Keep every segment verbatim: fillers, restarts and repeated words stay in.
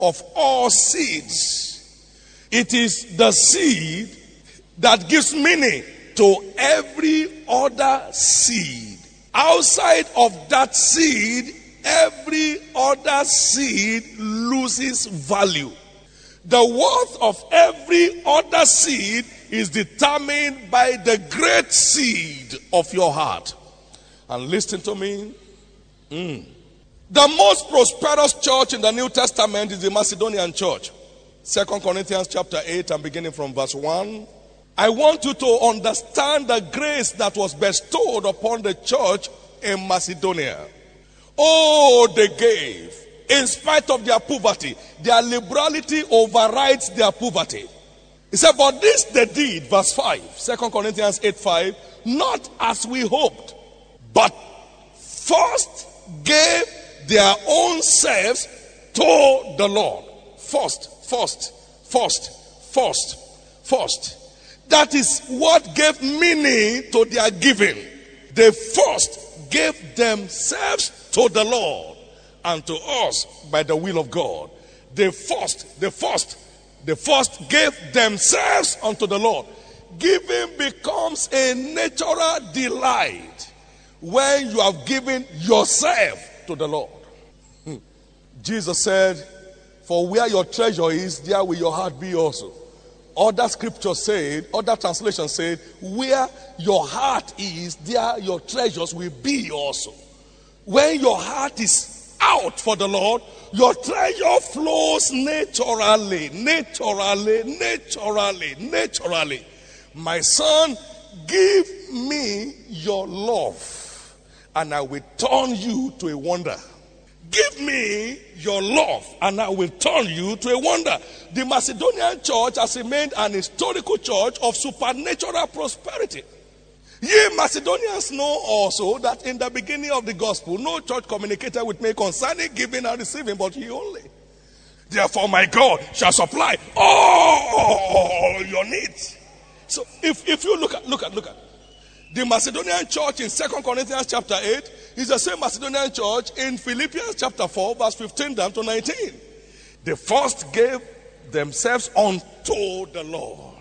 of all seeds. It is the seed that gives meaning to every other seed. Outside of that seed, every other seed loses value. The worth of every other seed is determined by the great seed of your heart. And listen to me. Mm. The most prosperous church in the New Testament is the Macedonian church. Second Corinthians chapter eight, and beginning from verse one. I want you to understand the grace that was bestowed upon the church in Macedonia. Oh, they gave. In spite of their poverty, their liberality overrides their poverty. He said, but this they did, verse five, Second Corinthians eight five, not as we hoped, but first gave their own selves to the Lord. First, first, first, first, first. That is what gave meaning to their giving. They first gave themselves to the Lord and to us by the will of God. They first, they first, they first gave themselves unto the Lord. Giving becomes a natural delight when you have given yourself to the Lord. Hmm. Jesus said, for where your treasure is, there will your heart be also. Other scriptures said, other translations said, where your heart is, there your treasures will be also. When your heart is out for the Lord, your treasure flows naturally, naturally, naturally, naturally. My son, give me your love, and I will turn you to a wonder. Give me your love, and I will turn you to a wonder. The Macedonian church has remained an historical church of supernatural prosperity. Ye Macedonians know also that in the beginning of the gospel, no church communicated with me concerning giving and receiving, but he only. Therefore, my God shall supply all your needs. So, if, if you look at, look at, look at, the Macedonian church in Second Corinthians chapter eight is the same Macedonian church in Philippians chapter four, verse fifteen down to nineteen. They first gave themselves unto the Lord.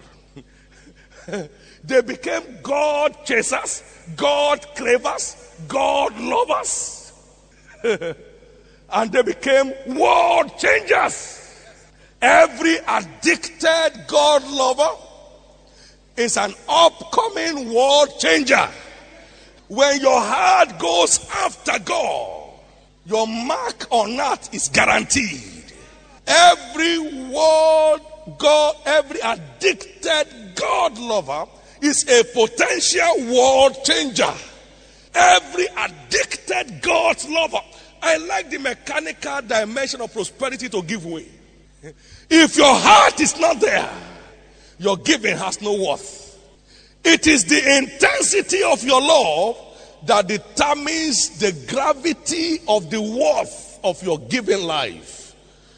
They became God chasers, God cravers, God lovers. And they became world changers. Every addicted God lover is an upcoming world changer. When your heart goes after God, your mark on earth is guaranteed. Every world God, every addicted God lover is a potential world changer. Every addicted God lover. I like the mechanical dimension of prosperity to give way. If your heart is not there, your giving has no worth. It is the intensity of your love that determines the gravity of the worth of your giving life.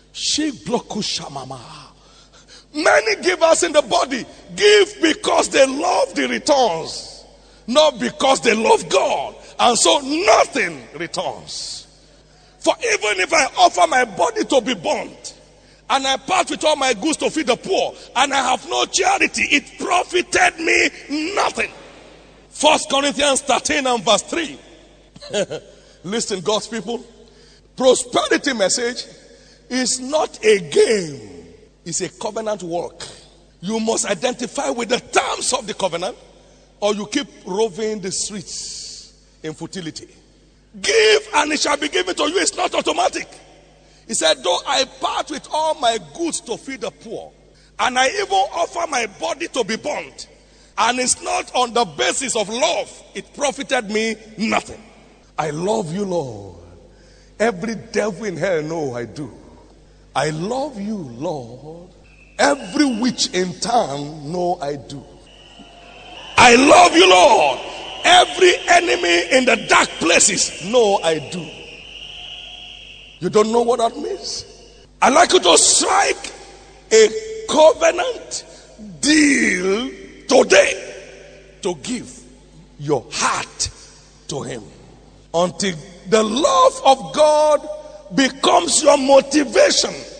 Many givers in the body give because they love the returns, not because they love God, and so nothing returns. For even if I offer my body to be burnt, and I part with all my goods to feed the poor, and I have no charity, it profited me nothing. First Corinthians thirteen and verse three. Listen, God's people. Prosperity message is not a game. It's a covenant work. You must identify with the terms of the covenant, or you keep roving the streets in futility. Give and it shall be given to you. It's not automatic. He said, though I part with all my goods to feed the poor, and I even offer my body to be burnt, and it's not on the basis of love, it profited me nothing. I love you, Lord. Every devil in hell know I do. I love you, Lord. Every witch in town know I do. I love you, Lord. Every enemy in the dark places know I do. You don't know what that means? I'd like you to strike a covenant deal today to give your heart to him until the love of God becomes your motivation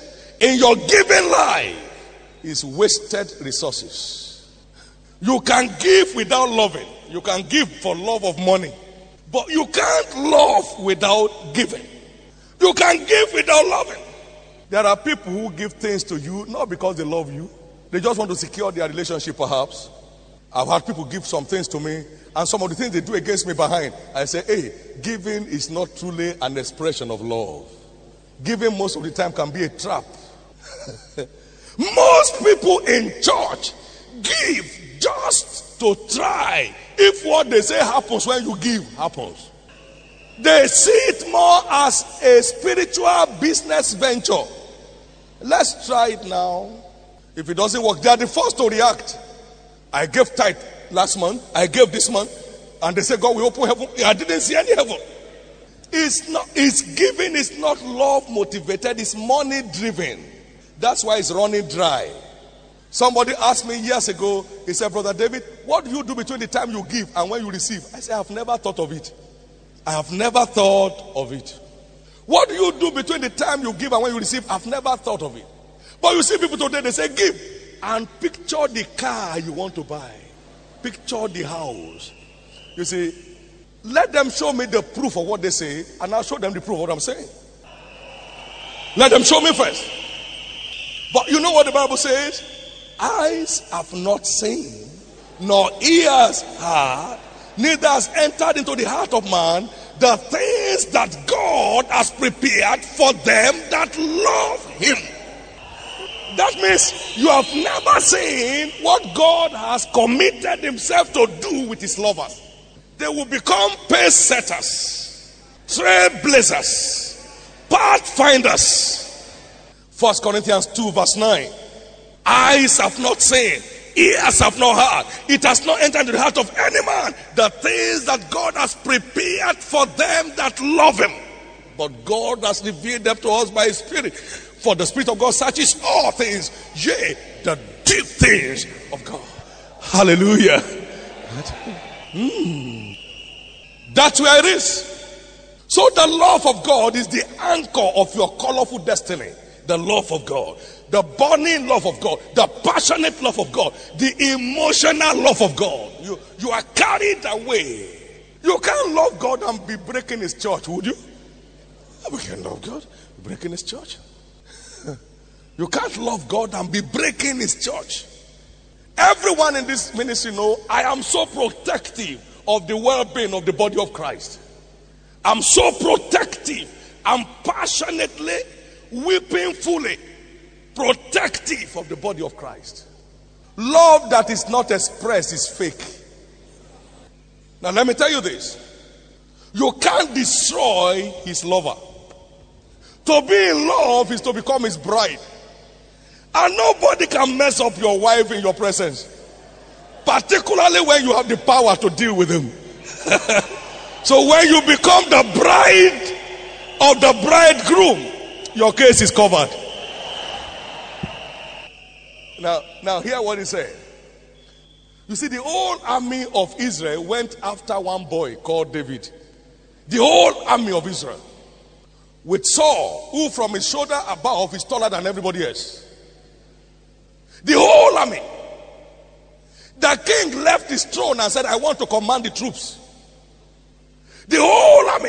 in your giving life is wasted resources. You can give without loving. You can give for love of money. But you can't love without giving. You can give without loving. There are people who give things to you not because they love you. They just want to secure their relationship perhaps. I've had people give some things to me, and some of the things they do against me behind, I say, hey, giving is not truly an expression of love. Giving most of the time can be a trap. Most people in church give just to try if what they say happens when you give happens. They see it more as a spiritual business venture. Let's try it now. If it doesn't work, they are the first to react. I gave tithe last month, I gave this month, and they say God will open heaven. I didn't see any heaven. It's not, it's giving is not love motivated, it's money driven. That's why it's running dry. Somebody asked me years ago, he said, Brother David, what do you do between the time you give and when you receive? I said, I have never thought of it. I have never thought of it. What do you do between the time you give and when you receive? I've never thought of it. But you see people today, they say give and picture the car you want to buy. Picture the house. You see, let them show me the proof of what they say, and I'll show them the proof of what I'm saying. Let them show me first. But you know what the Bible says? Eyes have not seen, nor ears heard, neither has entered into the heart of man the things that God has prepared for them that love him. That means you have never seen what God has committed himself to do with his lovers. They will become pace setters, trailblazers, pathfinders. First Corinthians two verse nine. Eyes have not seen, ears have not heard, it has not entered into the heart of any man the things that God has prepared for them that love him. But God has revealed them to us by his Spirit. For the Spirit of God searches all things, yea, the deep things of God. Hallelujah. Mm. That's where it is. So the love of God is the anchor of your colorful destiny. The love of God. The burning love of God. The passionate love of God. The emotional love of God. You, you are carried away. You can't love God and be breaking his church, would you? We can love God, breaking his church. You can't love God and be breaking his church. Everyone in this ministry know I am so protective of the well-being of the body of Christ. I'm so protective. I'm passionately, weeping fully protective of the body of Christ. Love that is not expressed is fake. Now let me tell you this. You can't destroy his lover. To be in love is to become his bride. And nobody can mess up your wife in your presence. Particularly when you have the power to deal with him. So when you become the bride of the bridegroom, your case is covered. Now, now hear what he said. You see, the whole army of Israel went after one boy called David. The whole army of Israel. With Saul, who from his shoulder above is taller than everybody else. The whole army. The king left his throne and said, I want to command the troops. The whole army.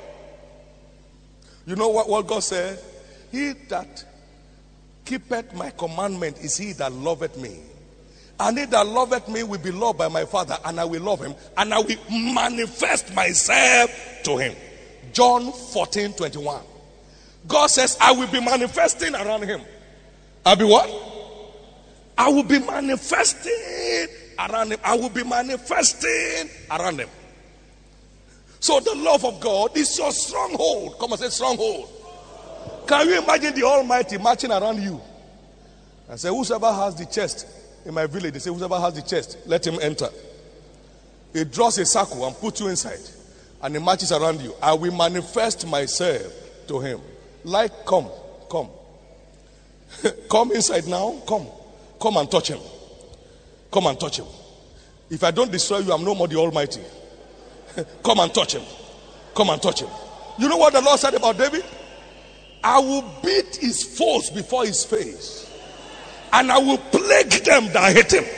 You know what, what God said? He that keepeth my commandment is he that loveth me. And he that loveth me will be loved by my Father, and I will love him, and I will manifest myself to him. John fourteen twenty-one. God says, I will be manifesting around him. I'll be what? I will be manifesting around him. I will be manifesting around him. So the love of God is your stronghold. Come on, say stronghold. Can you imagine the Almighty marching around you and say, whosoever has the chest in my village, they say, whosoever has the chest, let him enter. He draws a circle and puts you inside, and he marches around you. I will manifest myself to him. Like, come, come. Come inside now, come. Come and touch him. Come and touch him. If I don't destroy you, I'm no more the Almighty. Come and touch him. Come and touch him. You know what the Lord said about David? I will beat his foes before his face, and I will plague them that hate him.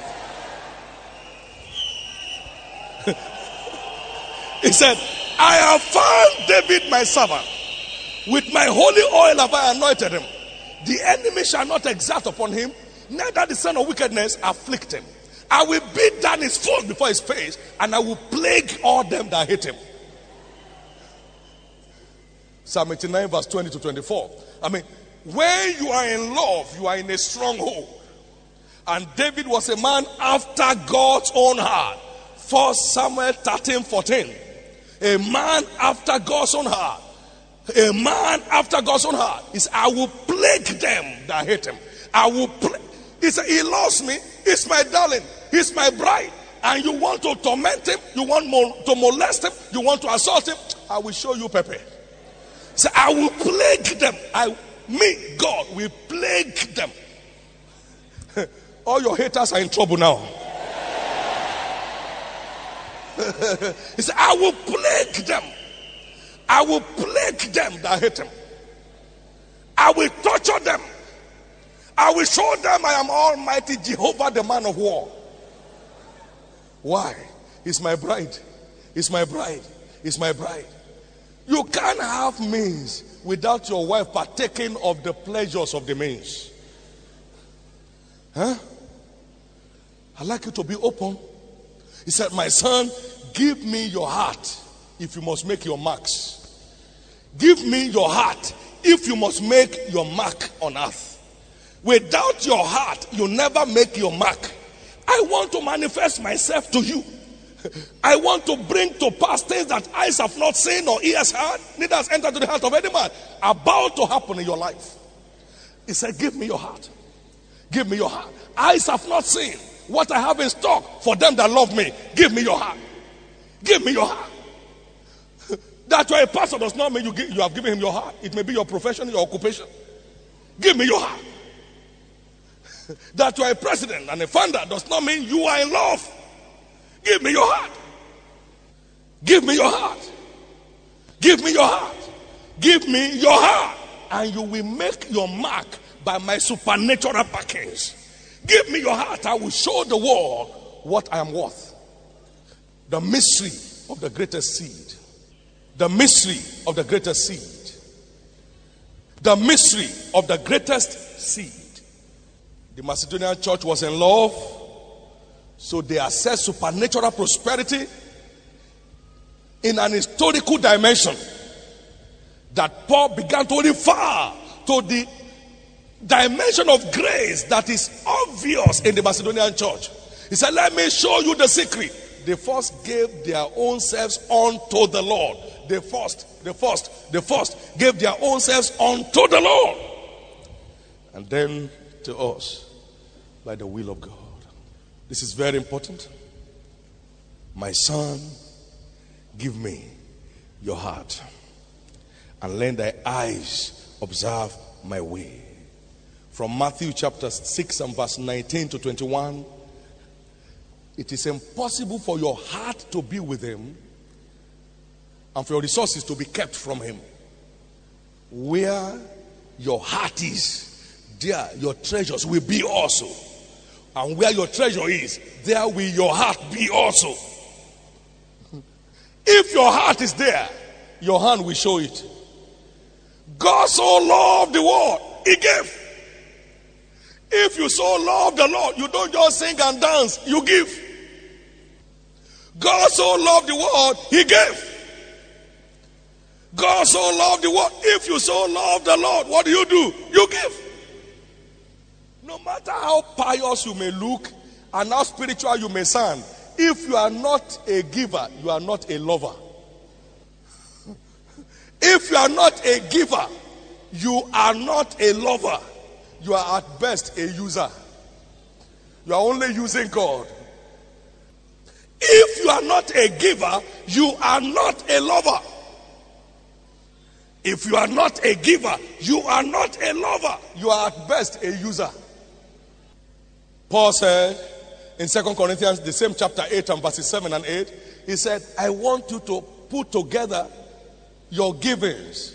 He said, I have found David my servant. With my holy oil have I anointed him. The enemy shall not exact upon him, neither the son of wickedness afflict him. I will beat down his foes before his face, and I will plague all them that hate him. Psalm eighty-nine verse twenty to twenty-four. I mean, when you are in love, you are in a stronghold. And David was a man after God's own heart. First Samuel thirteen fourteen. A man after God's own heart. A man after God's own heart. He said, I will plague them that hate him. I will plague. He said, he loves me. He's my darling. He's my bride. And you want to torment him? You want mo- to molest him? You want to assault him? I will show you Pepe. So I will plague them. I, me, God, will plague them. All your haters are in trouble now. He said, I will plague them. I will plague them that hate him. I will torture them. I will show them I am Almighty Jehovah, the man of war. Why? He's my bride. He's my bride. He's my bride. You can't have means without your wife partaking of the pleasures of the means. Huh? I'd like you to be open. He said, my son, give me your heart if you must make your marks. Give me your heart if you must make your mark on earth. Without your heart, you never make your mark. I want to manifest myself to you. I want to bring to pass things that eyes have not seen or ears heard, neither has entered to the heart of any man, about to happen in your life. He said, give me your heart. Give me your heart. Eyes have not seen what I have in stock for them that love me. Give me your heart. Give me your heart. That you are a pastor does not mean you, give, you have given him your heart. It may be your profession, your occupation. Give me your heart. That you are a president and a founder does not mean you are in love. Give me your heart. Give me your heart. Give me your heart. Give me your heart. And you will make your mark by my supernatural package. Give me your heart. I will show the world what I am worth. The mystery of the greatest seed. The mystery of the greatest seed. The mystery of the greatest seed. The Macedonian church was in love, so they accessed supernatural prosperity in an historical dimension that Paul began to refer to the dimension of grace that is obvious in the Macedonian church. He said, let me show you the secret. They first gave their own selves unto the Lord. They first, they first, they first gave their own selves unto the Lord. And then to us by the will of God. This is very important. My son, give me your heart, and let thy eyes observe my way. From Matthew chapter six and verse nineteen to twenty-one, it is impossible for your heart to be with him and for your resources to be kept from him. Where your heart is, there your treasures will be also. And where your treasure is, there will your heart be also. If your heart is there, your hand will show it. God so loved the world, he gave. If you so love the Lord, you don't just sing and dance, you give. God so loved the world, he gave. God so loved the world. If you so love the Lord, what do you do? You give. No matter how pious you may look and how spiritual you may sound, if you are not a giver, you are not a lover. If you are not a giver, you are not a lover. You are at best a user. You are only using God. If you are not a giver, you are not a lover. If you are not a giver, you are not a lover. You are at best a user. Paul said in Second Corinthians, the same chapter eight and verses seven and eight, he said, I want you to put together your givings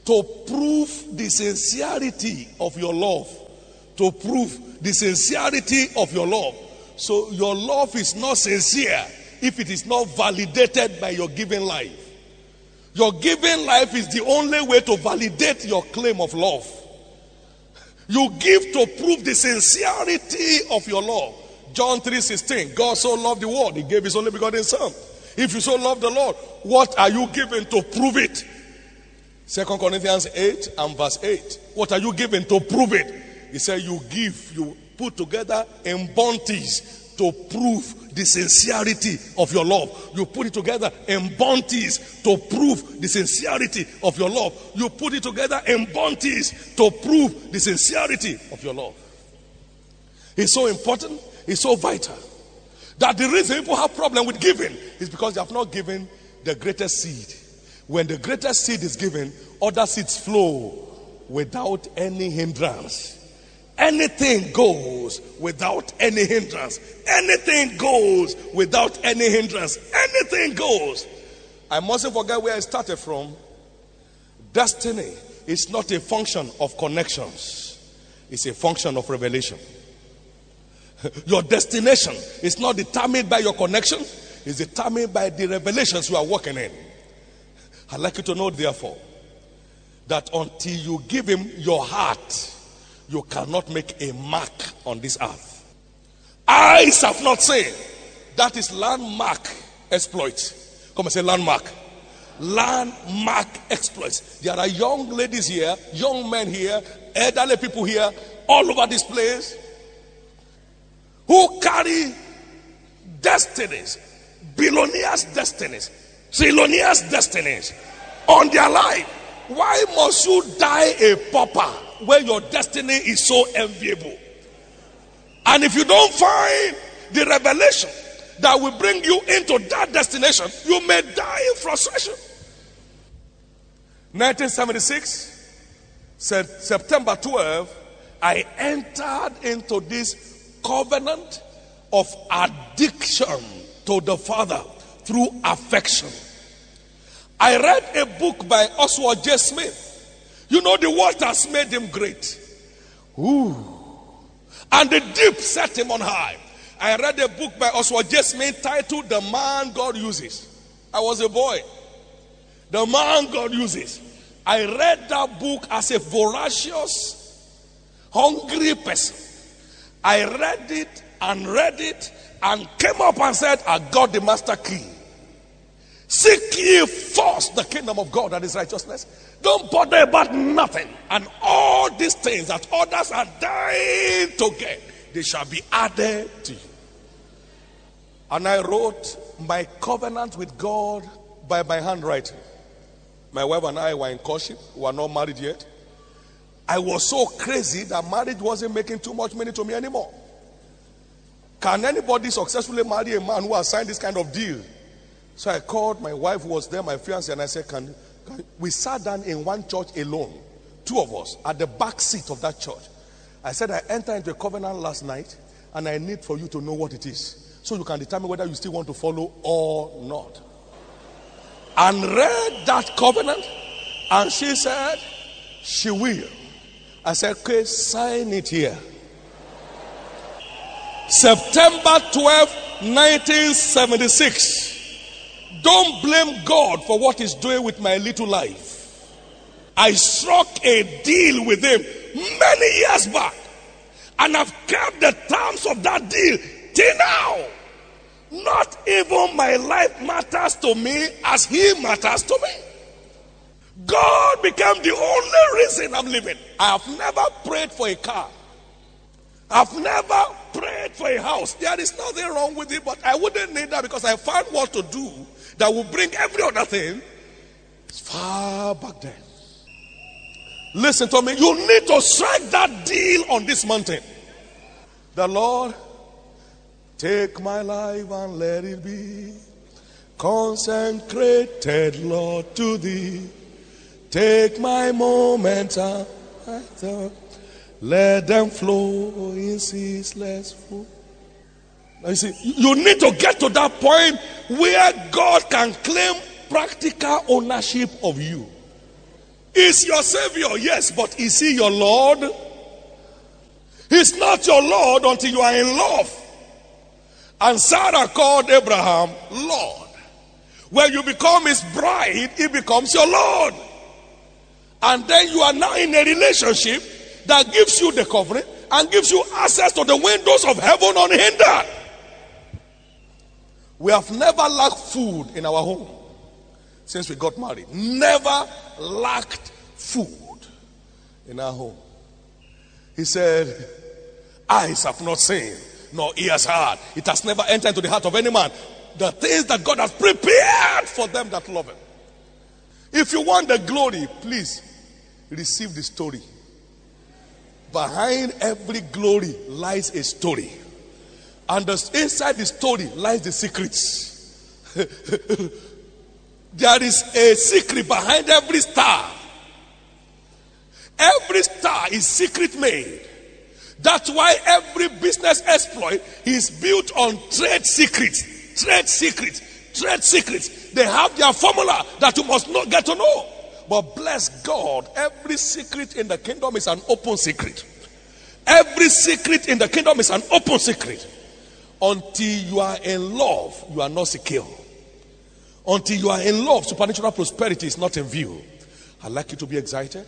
to prove the sincerity of your love. To prove the sincerity of your love. So your love is not sincere if it is not validated by your giving life. Your giving life is the only way to validate your claim of love. You give to prove the sincerity of your love. John three sixteen, God so loved the world, he gave his only begotten son. If you so love the Lord, what are you giving to prove it? Second Corinthians eight and verse eight. What are you giving to prove it? He said you give, you put together in bounties to prove the sincerity of your love. You put it together in bounties to prove the sincerity of your love. You put it together in bounties to prove the sincerity of your love. It's so important, it's so vital, that the reason people have problem with giving is because they have not given the greatest seed. When the greatest seed is given, other seeds flow without any hindrance. Anything goes without any hindrance. Anything goes without any hindrance. Anything goes. I mustn't forget where I started from. Destiny is not a function of connections. It's a function of revelation. Your destination is not determined by your connection. It's determined by the revelations you are walking in. I'd like you to know, therefore, that until you give him your heart, you cannot make a mark on this earth. Eyes have not seen. That is landmark exploit. Come and say landmark. Landmark exploits. There are young ladies here, young men here, elderly people here, all over this place, who carry destinies, billionaires' destinies, trillionaires' destinies on their life. Why must you die a pauper where your destiny is so enviable? And if you don't find the revelation that will bring you into that destination, you may die in frustration. nineteen seventy-six, September twelfth, I entered into this covenant of addiction to the Father through affection. I read a book by Oswald J. Smith. You know, the waters made him great. Ooh. And the deep set him on high. I read a book by Oswald J. Smith titled The Man God Uses. I was a boy. The Man God Uses. I read that book as a voracious, hungry person. I read it and read it and came up and said, I got the master key. Seek ye first the kingdom of God and his righteousness. Don't bother about nothing. And all these things that others are dying to get, they shall be added to you. And I wrote my covenant with God by my handwriting. My wife and I were in courtship. We were not married yet. I was so crazy that marriage wasn't making too much money to me anymore. Can anybody successfully marry a man who has signed this kind of deal? So I called my wife, who was there, my fiancé, and I said, can, can we sat down in one church alone, two of us, at the back seat of that church. I said, I entered into a covenant last night, and I need for you to know what it is, so you can determine whether you still want to follow or not. And read that covenant, and she said, she will. I said, okay, sign it here. September twelfth, nineteen seventy-six. Don't blame God for what he's doing with my little life. I struck a deal with him many years back, and I've kept the terms of that deal till now. Not even my life matters to me as he matters to me. God became the only reason I'm living. I have never prayed for a car. I've never prayed for a house. There is nothing wrong with it, but I wouldn't need that because I found what to do that will bring every other thing. It's far back then. Listen to me. You need to strike that deal on this mountain. The Lord, take my life and let it be consecrated, Lord, to thee. Take my moments and let them flow in ceaseless flow. Now you see, you need to get to that point where God can claim practical ownership of you. Is your Savior, yes, but is he your Lord? He's not your Lord until you are in love. And Sarah called Abraham Lord. When you become his bride, he becomes your Lord. And then you are now in a relationship that gives you the covering and gives you access to the windows of heaven unhindered. We have never lacked food in our home since we got married. Never lacked food in our home. He said, eyes have not seen, nor ears heard. It has never entered into the heart of any man the things that God has prepared for them that love him. If you want the glory, please receive the story. Behind every glory lies a story. And the, inside the story lies the secrets. There is a secret behind every star. Every star is secret made. That's why every business exploit is built on trade secrets. Trade secrets. Trade secrets. They have their formula that you must not get to know. But bless God, every secret in the kingdom is an open secret. Every secret in the kingdom is an open secret. Until you are in love, you are not secure. Until you are in love, supernatural prosperity is not in view. I'd like you to be excited.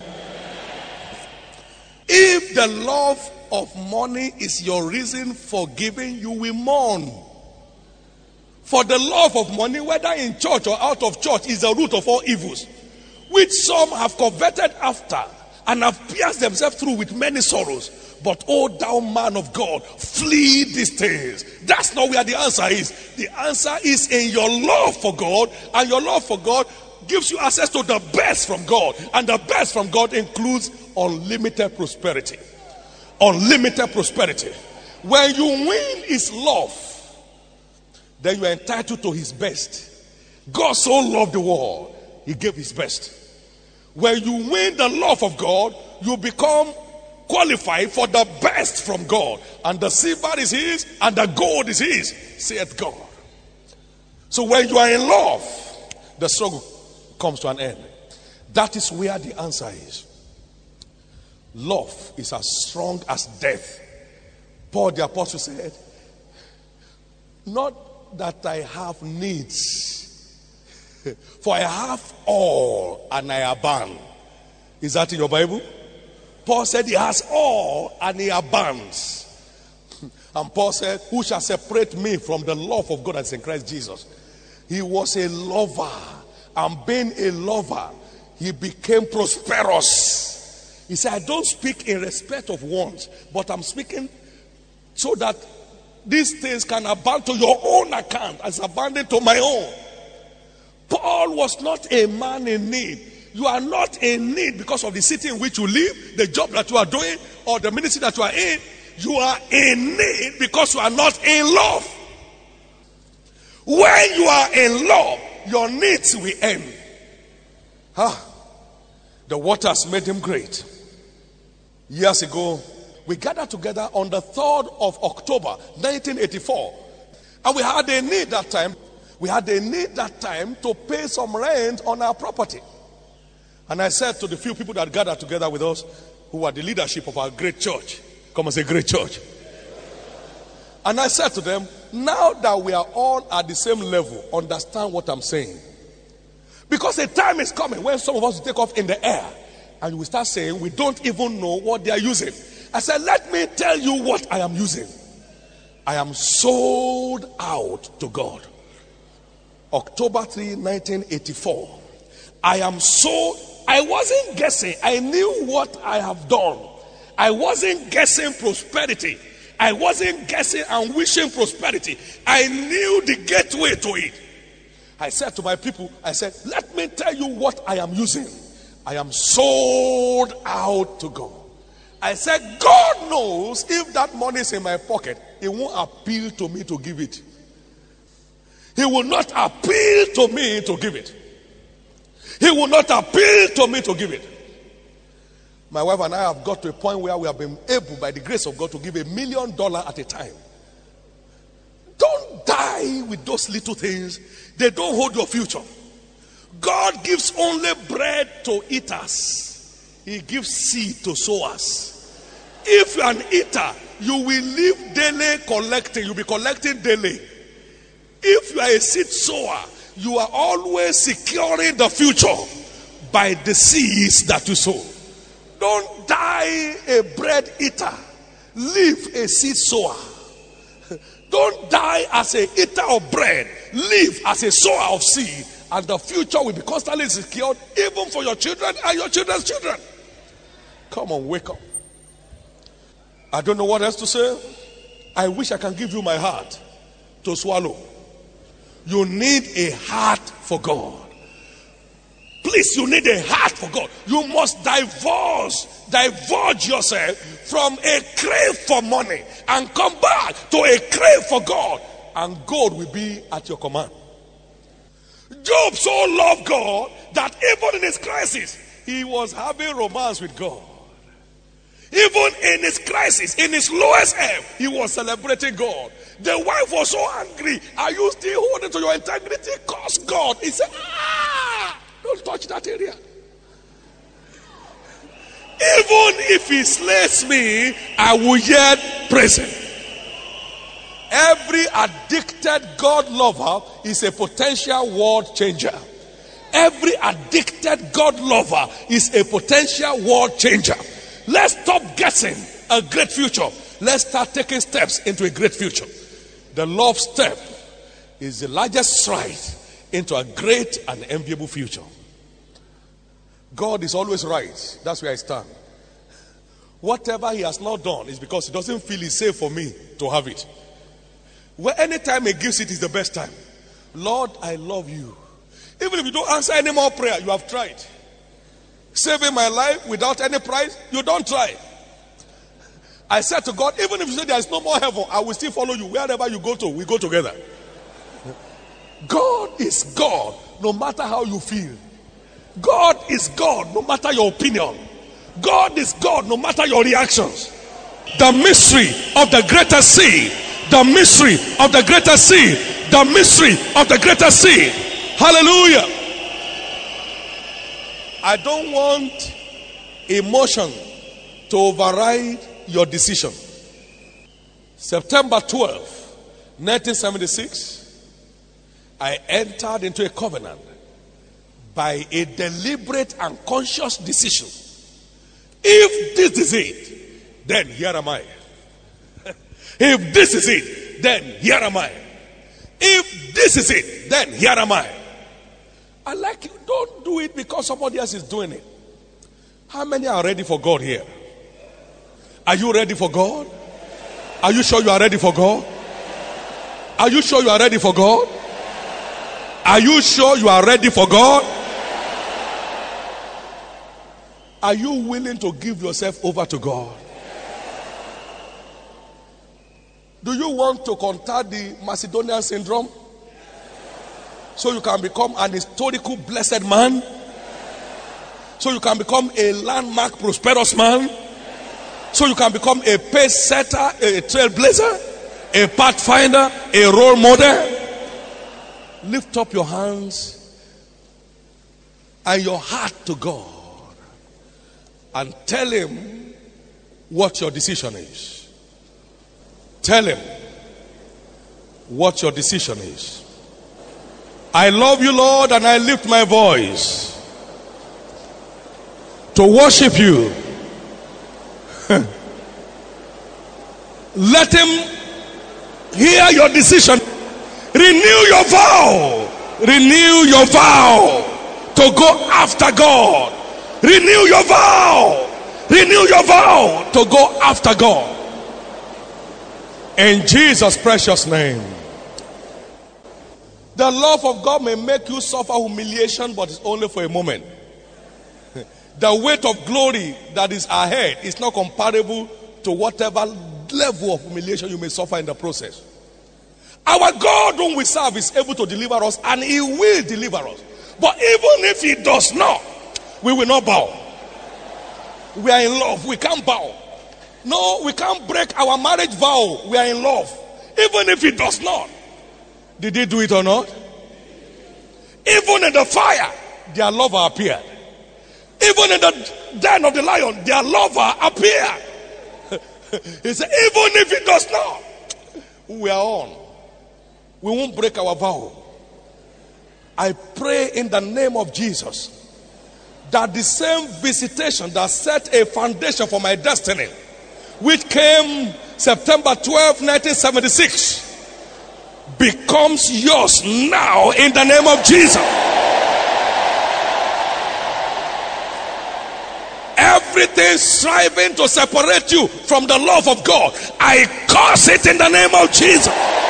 If the love of money is your reason for giving, you will mourn. For the love of money, whether in church or out of church, is the root of all evils, which some have coveted after and have pierced themselves through with many sorrows. But O thou man of God, flee these things. That's not where the answer is. The answer is in your love for God, and your love for God gives you access to the best from God, and the best from God includes unlimited prosperity. Unlimited prosperity. When you win his love, then you are entitled to his best. God so loved the world, he gave his best. When you win the love of God, you become qualified for the best from God. And the silver is his, and the gold is his, saith God. So when you are in love, the struggle comes to an end. That is where the answer is. Love is as strong as death. Paul the apostle said, not that I have needs, for I have all and I abound. Is that in your Bible? Paul said he has all and he abounds. And Paul said, who shall separate me from the love of God that's in Christ Jesus? He was a lover, and being a lover, he became prosperous. He said, I don't speak in respect of wants, but I'm speaking so that these things can abound to your own account as abounding to my own. Paul was not a man in need. You are not in need because of the city in which you live, the job that you are doing, or the ministry that you are in. You are in need because you are not in love. When you are in love, your needs will end. Ah, the waters made him great. Years ago, we gathered together on the third of October nineteen eighty-four, and we had a need that time. We had a need that time to pay some rent on our property. And I said to the few people that gathered together with us, who were the leadership of our great church, come and say great church. And I said to them, now that we are all at the same level, understand what I'm saying. Because a time is coming when some of us will take off in the air and we start saying we don't even know what they are using. I said, let me tell you what I am using. I am sold out to God. October third, nineteen eighty-four. I am sold. I wasn't guessing. I knew what I have done. I wasn't guessing prosperity. I wasn't guessing and wishing prosperity. I knew the gateway to it. I said to my people, I said, let me tell you what I am using. I am sold out to God. I said, God knows if that money is in my pocket, it won't appeal to me to give it. He will not appeal to me to give it. He will not appeal to me to give it. My wife and I have got to a point where we have been able, by the grace of God, to give a million dollars at a time. Don't die with those little things. They don't hold your future. God gives only bread to eaters. He gives seed to sowers. If you're an eater, you will live daily collecting. You'll be collecting daily. If you are a seed sower, you are always securing the future by the seeds that you sow. Don't die a bread eater. Live a seed sower. Don't die as a eater of bread. Live as a sower of seed. And the future will be constantly secured even for your children and your children's children. Come on, wake up. I don't know what else to say. I wish I can give you my heart to swallow. You need a heart for God. Please, you need a heart for God. You must divulge, divulge yourself from a crave for money and come back to a crave for God. And God will be at your command. Job so loved God that even in his crisis, he was having romance with God. Even in his crisis, in his lowest ebb, he was celebrating God. The wife was so angry. Are you still holding to your integrity? Curse God. He said, ah, don't touch that area. Even if he slays me, I will yet praise him. Every addicted God lover is a potential world changer. Every addicted God lover is a potential world changer. Let's stop guessing a great future. Let's start taking steps into a great future. The love step is the largest stride into a great and enviable future. God is always right. That's where I stand. Whatever he has not done is because he doesn't feel it's safe for me to have it. Well, anytime he gives it is the best time. Lord, I love you. Even if you don't answer any more prayer, you have tried. Saving my life without any price, you don't try. I said to God, even if you say there is no more heaven, I will still follow you. Wherever you go to, we go together. God is God, no matter how you feel. God is God, no matter your opinion. God is God, no matter your reactions. The mystery of the greater seed. The mystery of the greater seed. The mystery of the greater seed. Hallelujah. I don't want emotion to override your decision. September twelfth, nineteen seventy-six, I entered into a covenant by a deliberate and conscious decision. If this is it, then here am I. If this is it, then here am I. If this is it, then here am I. I like you. Don't do it because somebody else is doing it. How many are ready for God here? Are you ready for God? Are you sure you are ready for God? Are you sure you are ready for God? Are you sure you are ready for God? Are you willing to give yourself over to God? Do you want to contact the Macedonian syndrome? So you can become an historical blessed man? So you can become a landmark prosperous man? So you can become a pace setter, a trailblazer, a pathfinder, a role model? Lift up your hands and your heart to God and tell him what your decision is. Tell him what your decision is. I love you, Lord, and I lift my voice to worship you. Let him hear your decision. Renew your vow. Renew your vow to go after God. Renew your vow. Renew your vow to go after God. In Jesus' precious name. The love of God may make you suffer humiliation, but it's only for a moment. The weight of glory that is ahead is not comparable to whatever level of humiliation you may suffer in the process. Our God, whom we serve, is able to deliver us, and he will deliver us. But even if he does not, we will not bow. We are in love. We can't bow. No, we can't break our marriage vow. We are in love. Even if he does not. Did he do it or not? Even in the fire, their lover appeared. Even in the den of the lion, their lover appeared. He said, even if it does not, we are on. We won't break our vow. I pray in the name of Jesus that the same visitation that set a foundation for my destiny, which came September twelfth, nineteen seventy-six, becomes yours now in the name of Jesus. Everything striving to separate you from the love of God, I curse it in the name of Jesus.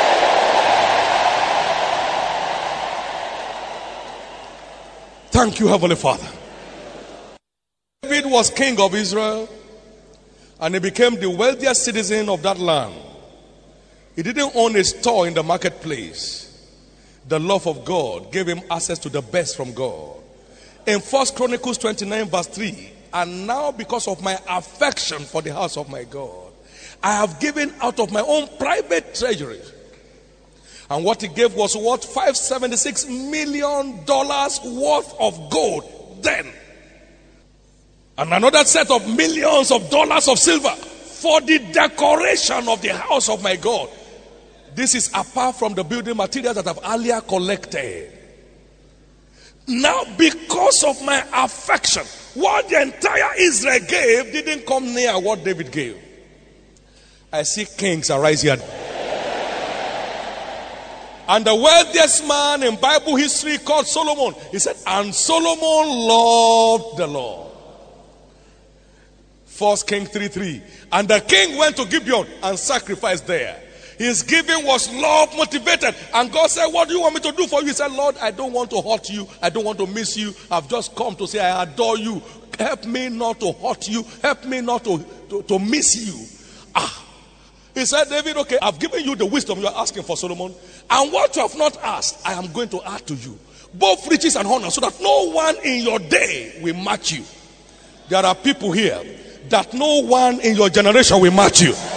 Thank you, Heavenly Father. David was king of Israel, and he became the wealthiest citizen of that land. He didn't own a store in the marketplace. The love of God gave him access to the best from God. In First Chronicles twenty-nine verse three, and now because of my affection for the house of my God, I have given out of my own private treasury. And what he gave was what? five hundred seventy-six million dollars worth of gold then. And another set of millions of dollars of silver for the decoration of the house of my God. This is apart from the building materials that I've earlier collected. Now, because of my affection, what the entire Israel gave didn't come near what David gave. I see kings arise here. And the wealthiest man in Bible history called Solomon, he said, and Solomon loved the Lord. First Kings three three. And the king went to Gibeon and sacrificed there. His giving was love motivated. And God said, what do you want me to do for you? He said, Lord, I don't want to hurt you. I don't want to miss you. I've just come to say I adore you. Help me not to hurt you. Help me not to, to, to miss you. Ah. He said, David, okay, I've given you the wisdom you're asking for, Solomon. And what you have not asked, I am going to add to you. Both riches and honor, so that no one in your day will match you. There are people here that no one in your generation will match you.